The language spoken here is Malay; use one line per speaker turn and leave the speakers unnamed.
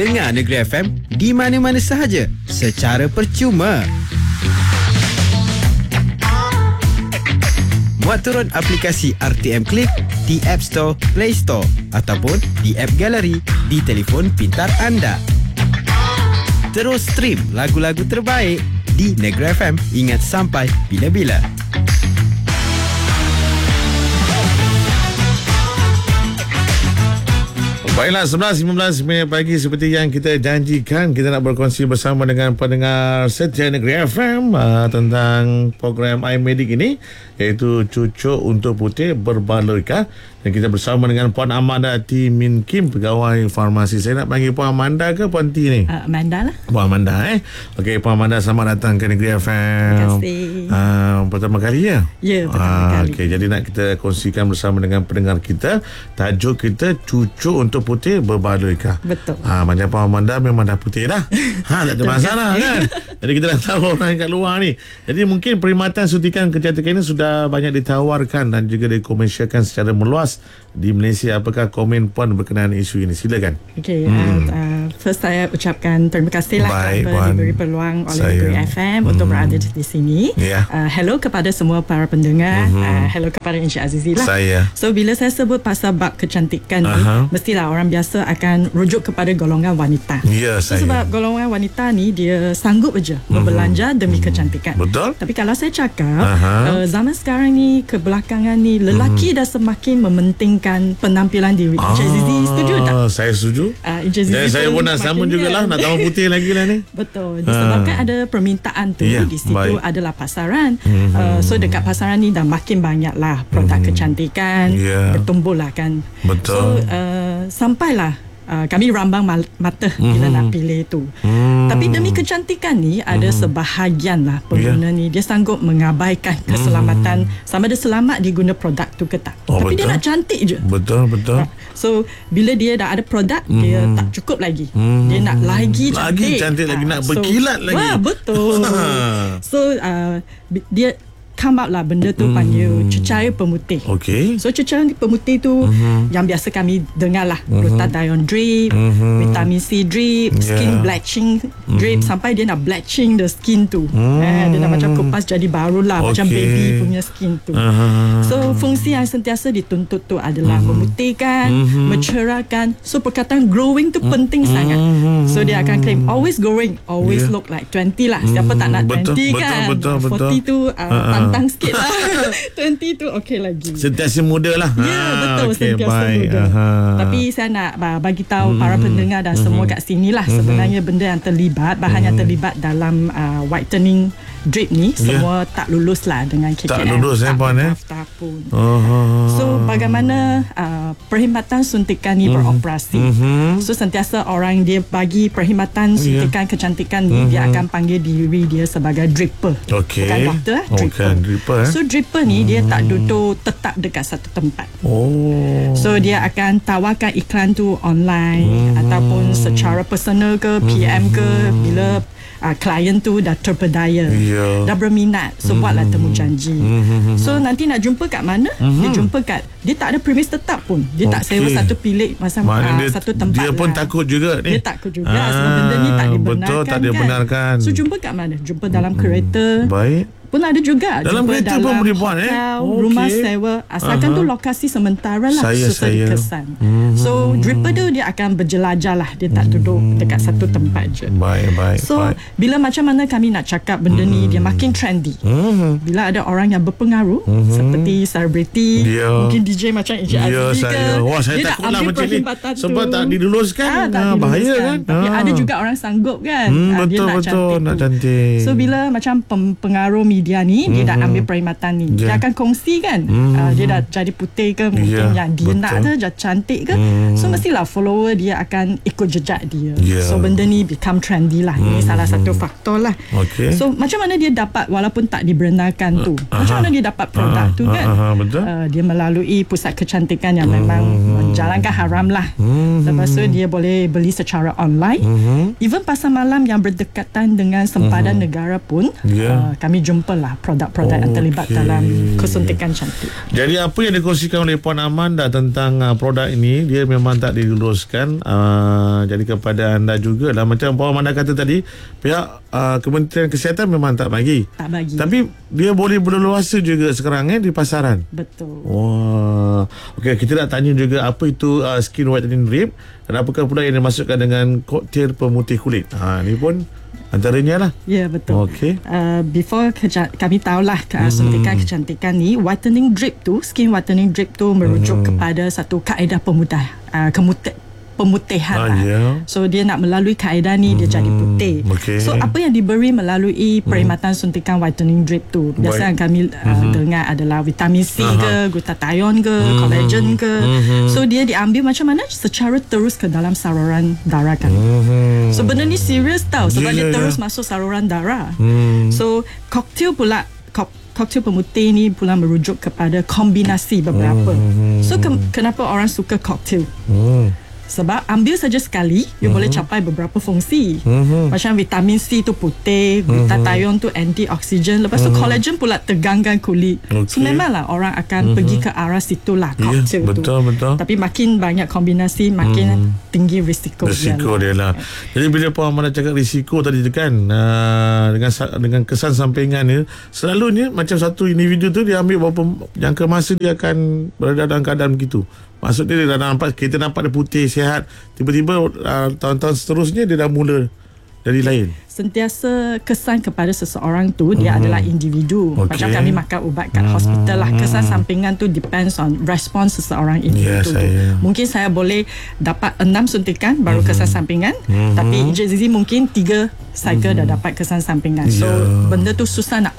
Dengar Negeri FM di mana-mana sahaja secara percuma. Muat turun aplikasi RTM Click di App Store, Play Store ataupun di App Gallery di telefon pintar anda. Terus stream lagu-lagu terbaik di Negeri FM. Ingat sampai bila-bila.
Baiklah, 11.15 minit pagi seperti yang kita janjikan, kita nak berkongsi bersama dengan pendengar setia Negeri FM tentang program iMedic ini, iaitu Cucuk untuk Putih Berbaloikah. Dan kita bersama dengan Puan Amanda T. Min Kim, pegawai farmasi. Saya nak panggil Puan Amanda ke Puan T ni?
Amanda lah.
Puan Amanda Okey, Puan Amanda, selamat datang ke Negeri FM.
Terima kasih.
Pertama kali ya?
Ya, pertama kali.
Okey, jadi nak kita kongsikan bersama dengan pendengar kita. Tajuk kita Cucuk untuk Putih Berbaloikah.
Betul.
Macam Puan Amanda memang dah putih dah. Tak ada masalah kan? Jadi kita dah tahu orang kat luar ni. Jadi mungkin perkhidmatan suntikan kecantikan ini sudah banyak ditawarkan dan juga dikomersialkan secara meluas di Malaysia. Apakah komen Puan berkenaan isu ini? Silakan.
Okey, first saya ucapkan terima kasih lah kerana diberi peluang oleh Negeri FM untuk berada di sini. Hello kepada semua para pendengar. Hello kepada Encik Azizi lah. So bila saya sebut pasal bab kecantikan ni, mestilah orang biasa akan rujuk kepada golongan wanita. Sebab golongan wanita ni dia sanggup je berbelanja demi kecantikan.
Betul.
Tapi kalau saya cakap zaman sekarang ni, kebelakangan ni, lelaki dah semakin mementingkan penampilan diri. Encik Azizi setuju tak?
Saya setuju. Dan saya pun nak sama jugalah, nak tambah putih lagi lah ni.
Betul. Disebabkan ada permintaan tu di situ, adalah pasaran. So dekat pasaran ni dah makin banyak lah produk kecantikan, bertumbuh lah kan.
Betul.
So sampailah kami rambang mata bila nak pilih tu. Tapi demi kecantikan ni, ada sebahagian lah pengguna ni, dia sanggup mengabaikan keselamatan, sama ada selamat dia guna produk tu ke tak. Tapi dia nak cantik je.
Betul.
So bila dia dah ada produk, dia tak cukup lagi. Dia nak lagi cantik.
Lagi cantik lagi, nak berkilat lagi.
Betul. So dia come out lah benda tu panggil cecair pemutih.
Okey.
So cecair pemutih tu yang biasa kami dengar lah, glutathione drip, vitamin C drip, skin bleaching drip, sampai dia nak bleaching the skin tu. Dia nak macam kupas jadi baru lah, macam baby punya skin tu. So fungsi yang sentiasa dituntut tu adalah memutihkan, mencerahkan. So perkataan glowing tu penting sangat. So dia akan claim always glowing, always look like 20 lah. Siapa tak nak 20 kan?
Betul.
40 tu pantang sikit lah. 20 tu okey lagi.
Sentiasa muda lah.
Ya, betul. Sentiasa muda. Tapi saya nak bagi tahu para pendengar dan semua kat sini lah, sebenarnya benda yang terlibat, bahan yang terlibat dalam whitening drip ni semua tak lulus lah dengan KKM.
Tak lulus Puan
daftar pun. So bagaimana perkhidmatan suntikan ni beroperasi? So sentiasa orang dia bagi perkhidmatan suntikan kecantikan ni, dia akan panggil diri dia sebagai dripper. Bukan doktor, dripper. So dripper ni dia tak duduk tetap dekat satu tempat. So dia akan tawarkan iklan tu online ataupun secara personal ke, PM ke, bila klien tu dah terpedaya, dah berminat, so buatlah temu janji. So nanti nak jumpa kat mana? Dia jumpa kat, dia tak ada premis tetap pun. Dia tak sewa satu bilik macam satu tempat.
Dia pun takut juga ni.
Dia takut juga sebab benda ni tak dibenarkan.
Betul, tak dibenarkan.
So jumpa kat mana? Jumpa dalam kereta.
Baik.
Pun ada juga.
Dalam kereta pun boleh buat
rumah sewa, asalkan tu lokasi sementara lah, sesuai kesan. So dripper tu dia akan berjelajah lah, dia tak duduk dekat satu tempat je.
Baik.
So bila macam mana kami nak cakap benda ni, dia makin trendy. Bila ada orang yang berpengaruh seperti selebriti, mungkin DJ macam Encik Azizi ke,
saya
dia
takut lah macam ni sebab tak diluluskan.
Bahaya kan. Tapi ada juga orang sanggup kan, dia nak cantik. So bila macam pengaruh media ni, dia dah ambil perkhidmatan ni, dia akan kongsi kan, dia dah jadi putih ke, mungkin yang dia nak je dah cantik ke, so mestilah follower dia akan ikut jejak dia. So benda ni become trendy lah. Ini salah satu faktor lah. So macam mana dia dapat, walaupun tak dibenarkan tu, macam mana dia dapat produk tu kan? Dia melalui pusat kecantikan yang memang menjalankan haram lah. Lepas tu dia boleh beli secara online. Even pasar malam yang berdekatan dengan sempadan negara pun kami jumpa beberapa lah produk-produk yang terlibat dalam kesuntikan cantik.
Jadi apa yang dikongsikan oleh Puan Amanda tentang produk ini, dia memang tak diluluskan. Jadi kepada anda juga lah, macam Puan Amanda kata tadi, pihak Kementerian Kesihatan memang tak bagi. Tapi dia boleh berleluasa juga sekarang di pasaran.
Betul.
Wah. Okey, kita nak tanya juga apa itu skin whitening drip dan apakah pula yang dimasukkan dengan koktail pemutih kulit. Ni pun antaranya lah.
Ya, betul.
Okey.
Before kami tahulah suntikan kecantikan ni, whitening drip tu, skin whitening drip tu merujuk kepada satu kaedah pemutihan lah. So dia nak melalui kaedah ni dia jadi putih. So apa yang diberi melalui perkhidmatan suntikan whitening drip tu, biasa yang kami dengar adalah vitamin C ke, glutathione ke, collagen ke. So dia diambil macam mana? Secara terus ke dalam saluran darah kami. So benda ni serius tau, sebab dia terus masuk saluran darah. So koktail pemutih ni pula merujuk kepada kombinasi beberapa. So kenapa orang suka koktail? Sebab ambil saja sekali, you boleh capai beberapa fungsi. Macam vitamin C tu putih, glutathione tu antioksigen, lepas tu collagen pula tegangkan kulit. So memanglah orang akan pergi ke arah situlah koktail tu.
Betul.
Tapi makin banyak kombinasi, makin tinggi risiko
dia lah. Jadi bila Puan Amanda cakap risiko tadi tu kan, dengan kesan sampingan ni, selalunya macam satu individu tu dia ambil berapa jangka masa dia akan berada dalam keadaan begitu. Maksudnya dia dah nampak, kita nampak dia putih, sihat, tiba-tiba tahun-tahun seterusnya dia dah mula jadi lain.
Sentiasa kesan kepada seseorang tu dia adalah individu. Macam kami makan ubat kat hospital lah, kesan sampingan tu depends on respons seseorang individu tu. Mungkin saya boleh dapat 6 suntikan baru kesan sampingan, tapi Encik Zizi mungkin 3 cycle dah dapat kesan sampingan. So benda tu susah nak